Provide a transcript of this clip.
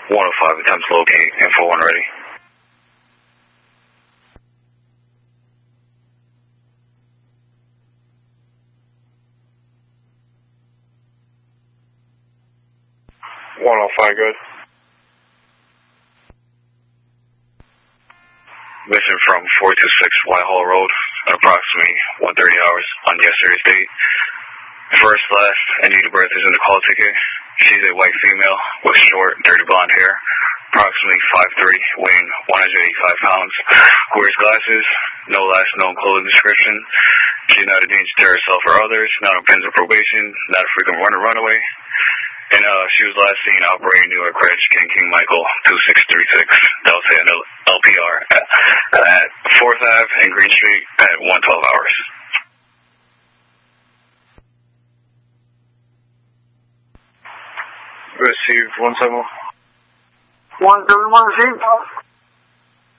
105, attempt to locate, info 1 ready. Good. Mission from 426 Whitehall Road at approximately 1:30 hours on yesterday's date. First, last, Anita Berth is in the call ticket. She's a white female with short, dirty blonde hair, approximately 5'3", weighing 185 pounds, who wears glasses, no last known clothing description. She's not a danger to herself or others, not on pins of probation, not a frequent runaway. And she was last seen operating New York Ridge, King Michael 2636. That was an LPR at 4th Ave and Green Street at 1:12 hours. Received 171. 171 received.